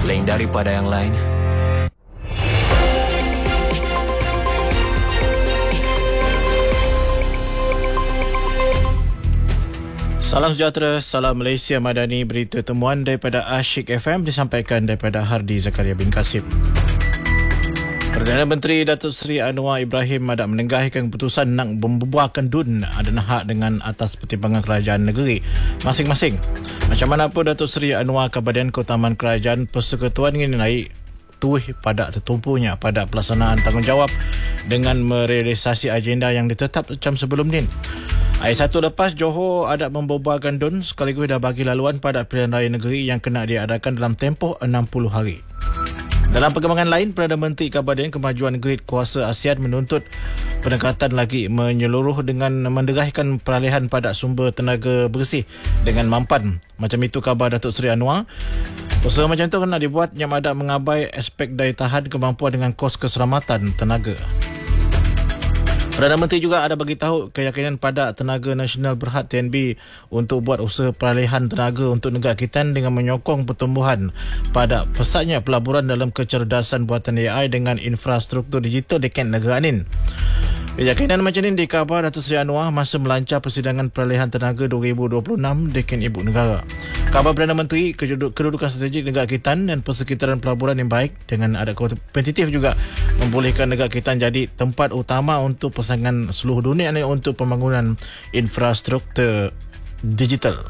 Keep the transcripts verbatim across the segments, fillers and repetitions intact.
lain daripada yang lain. Salam sejahtera, salam Malaysia Madani. Berita temuan daripada Asyik F M disampaikan daripada Hardi Zakaria bin Kasim. Perdana Menteri Datuk Seri Anwar Ibrahim Madak menenggahkan keputusan nak membubarkan D U N adalah hak dengan atas pertimbangan kerajaan negeri masing-masing. Macam mana pun Datuk Seri Anwar Kabadan Keutamaan Kerajaan Persekutuan ini naik tuih pada tertumpunya pada pelaksanaan tanggungjawab dengan merealisasi agenda yang ditetap macam sebelum ni. Hari satu lepas, Johor ada membubarkan D U N sekaligus dah bagi laluan pada pilihan raya negeri yang kena diadakan dalam tempoh enam puluh hari. Dalam perkembangan lain, Perdana Menteri Kabadan Kemajuan Grid Kuasa ASEAN menuntut pendekatan lagi menyeluruh dengan menderahkan peralihan pada sumber tenaga bersih dengan mampan. Macam itu khabar Datuk Seri Anwar. Usaha macam tu kena dibuat yang ada mengabai aspek daya tahan kemampuan dengan kos keselamatan tenaga. Perdana Menteri juga ada bagi tahu keyakinan pada Tenaga Nasional Berhad T N B untuk buat usaha peralihan tenaga untuk negara kita dengan menyokong pertumbuhan pada pesatnya pelaburan dalam kecerdasan buatan A I dengan infrastruktur digital dekat negara ini. Keyakinan macam ini dikhabar Datuk Seri Anwar masa melancar persidangan peralihan tenaga dua ribu dua puluh enam dekat ibu negara. Khabar Perdana Menteri, kedudukan strategik negara kita dan persekitaran pelaburan yang baik dengan ada kompetitif juga membolehkan negara kita jadi tempat utama untuk persaingan seluruh dunia ini untuk pembangunan infrastruktur digital.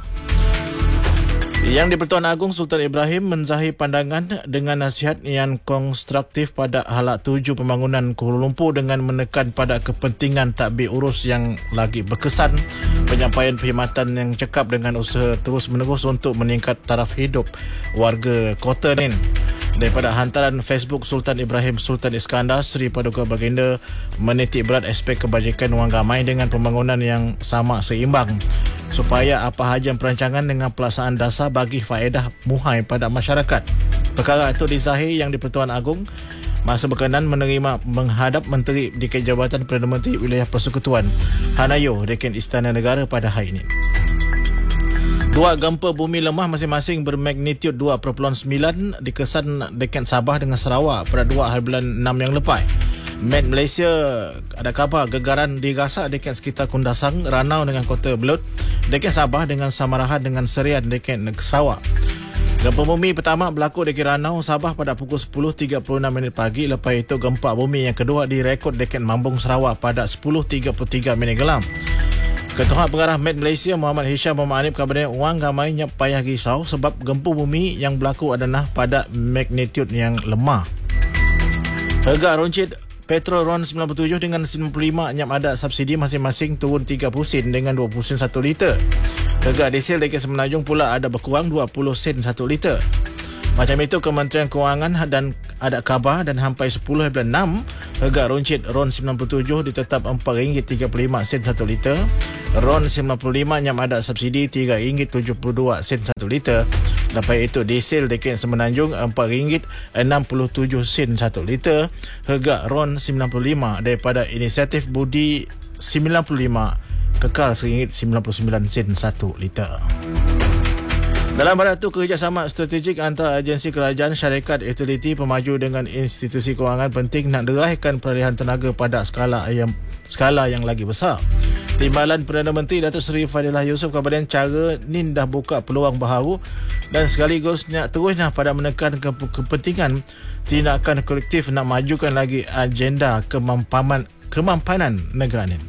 Yang di-Pertuan Agong Sultan Ibrahim menzahir pandangan dengan nasihat yang konstruktif pada halak tuju pembangunan Kuala Lumpur dengan menekan pada kepentingan tadbir urus yang lagi berkesan, penyampaian perkhidmatan yang cekap dengan usaha terus-menerus untuk meningkat taraf hidup warga kota ini. Daripada hantaran Facebook Sultan Ibrahim Sultan Iskandar, Seri Paduka Baginda menitik berat aspek kebajikan wang ramai dengan pembangunan yang sama seimbang supaya apa hajam perancangan dengan pelaksanaan dasar bagi faedah muhai pada masyarakat. Perkara itu dizahir yang di-Pertuan Agong masa berkenan menerima menghadap Menteri di Jabatan Perdana Menteri Wilayah Persekutuan Hanayo dekat Istana Negara pada hari ini. Dua gempa bumi lemah masing-masing bermagnitud dua perpuluhan sembilan dikesan dekat Sabah dengan Sarawak pada dua hari bulan enam yang lepas. Met Malaysia ada khabar gegaran dirasak dekat sekitar Kundasang, Ranau dengan Kota Belud, dekat Sabah dengan Samarahan dengan Serian dekat Sarawak. Gempa bumi pertama berlaku dekat Ranau, Sabah pada pukul sepuluh tiga puluh enam minit pagi. Lepas itu gempa bumi yang kedua direkod dekat Mambung, Sarawak pada sepuluh tiga puluh tiga minit gelam. Ketua Pengarah Met Malaysia Muhammad Hisham Muhammad Anip kabarnya orang ramainya payah risau sebab gempa bumi yang berlaku adalah pada magnitud yang lemah. Harga runcit petrol RON sembilan puluh tujuh dengan sembilan puluh lima yang ada subsidi masing-masing turun tiga puluh sen dengan dua puluh sen satu liter. Harga diesel dekat Semenanjung pula ada berkurang dua puluh sen satu liter. Macam itu Kementerian Kewangan dan ada khabar dan sampai sepuluh bulan enam harga runcit RON sembilan puluh tujuh ditetap empat ringgit tiga puluh lima sen satu liter. RON sembilan puluh lima yang ada subsidi tiga ringgit tujuh puluh dua sen satu liter. Lepas itu diesel dekat Semenanjung empat ringgit enam puluh tujuh sen satu liter. Harga RON sembilan puluh lima daripada inisiatif Budi sembilan puluh lima kekal seringgit sembilan puluh sembilan sen satu liter. Dalam pada itu, kerjasama strategik antara agensi kerajaan, syarikat, utiliti, pemaju dengan institusi kewangan penting nak derahkan peralihan tenaga pada skala yang skala yang lagi besar. Timbalan Perdana Menteri Datuk Seri Fadilah Yusof kabarnya cara ni dah buka peluang baharu dan sekaligus nak terus nak pada menekan ke- kepentingan tindakan kolektif nak majukan lagi agenda kemampanan kemampanan negara ini.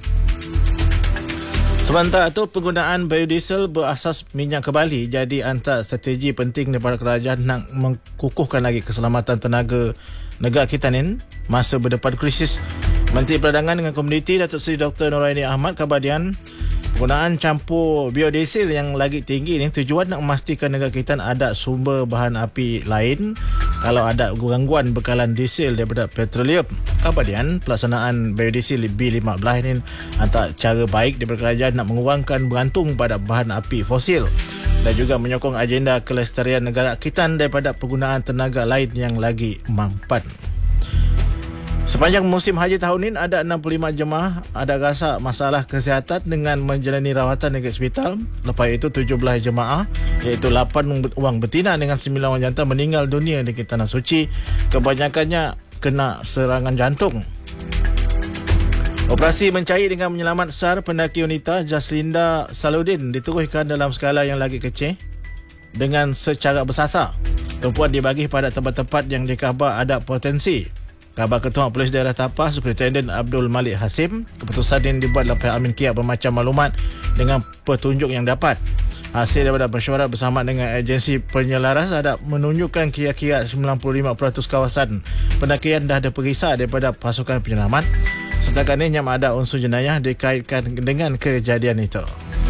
Sementara itu, penggunaan biodiesel berasas minyak kembali jadi antara strategi penting daripada kerajaan nak mengukuhkan lagi keselamatan tenaga negara kita ni masa berdepan krisis. Menteri Perdagangan dengan Komuniti Datuk Seri Doktor Noraini Ahmad kabardian penggunaan campur biodiesel yang lagi tinggi ni tujuan nak memastikan negara kita ada sumber bahan api lain kalau ada gangguan bekalan diesel daripada petroleum. Kabardian pelaksanaan biodiesel B lima belas ini antara cara baik daripada kerajaan nak mengurangkan bergantung pada bahan api fosil dan juga menyokong agenda kelestarian negara kita daripada penggunaan tenaga lain yang lagi mampan. Sepanjang musim haji tahun ini, ada enam puluh lima jemaah ada rasa masalah kesihatan dengan menjalani rawatan di hospital. Lepas itu, tujuh belas jemaah, iaitu lapan orang betina dengan sembilan orang jantan meninggal dunia di Tanah Suci. Kebanyakannya kena serangan jantung. Operasi mencari dengan menyelamat SAR pendaki wanita Jaslinda Saludin diteruskan dalam skala yang lagi kecil dengan secara bersasar. Tumpuan dibagi pada tempat-tempat yang dikhabar ada potensi. Khabar Ketua Polis Daerah Tapas, Superintendent Abdul Malik Hasim, keputusan ini dibuat oleh pihak Amin Kiat bermacam maklumat dengan petunjuk yang dapat. Hasil daripada mesyuarat bersama dengan agensi penyelaras ada menunjukkan kira-kira sembilan puluh lima peratus kawasan pendakian dah ada periksa daripada pasukan penyelamat. Setakat ini nyam ada unsur jenayah dikaitkan dengan kejadian itu.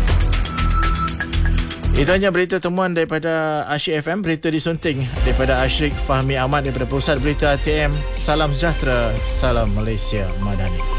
Itu hanya berita temuan daripada Asyik F M, berita disunting daripada Asyik Fahmi Ahmad daripada Pusat Berita A T M. Salam sejahtera, salam Malaysia Madani.